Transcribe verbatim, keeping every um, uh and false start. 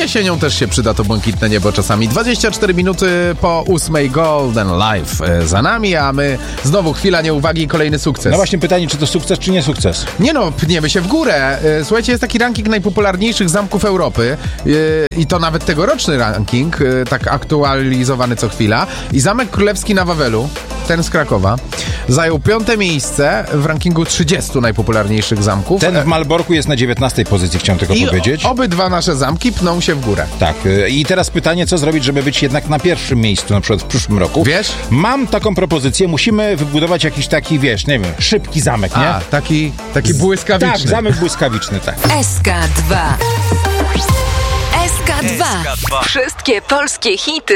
jesienią też się przyda to błękitne niebo czasami. dwadzieścia cztery minuty po ósmej Golden Live za nami, a my znowu chwila nieuwagi i kolejny sukces. No właśnie pytanie, czy to sukces, czy nie sukces? Nie no, pniemy się w górę. Słuchajcie, jest taki ranking najpopularniejszych zamków Europy i to nawet tegoroczny ranking, tak aktualizowany co chwila. I Zamek Królewski na Wawelu, ten z Krakowa, zajął piąte miejsce w rankingu trzydziestu najpopularniejszych zamków. Ten w Malborku jest na dziewiętnastej pozycji, chciałem tylko I powiedzieć. obydwa nasze zamki pną się w górę. Tak. I teraz pytanie, co zrobić, żeby być jednak na pierwszym miejscu, na przykład w przyszłym roku. Wiesz? Mam taką propozycję, musimy wybudować jakiś taki, wiesz, nie wiem, szybki zamek, nie? A, taki, taki błyskawiczny. Tak, zamek błyskawiczny, tak. S K dwa. S K dwa. Wszystkie polskie hity